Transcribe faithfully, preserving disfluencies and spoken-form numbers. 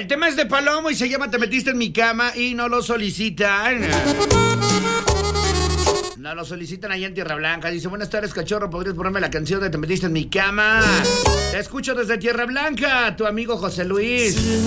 El tema es de Palomo y se llama Te metiste en mi cama y no lo solicitan. No lo solicitan allá en Tierra Blanca. Dice, buenas tardes, cachorro, ¿podrías ponerme la canción de Te metiste en mi cama? Te escucho desde Tierra Blanca, tu amigo José Luis.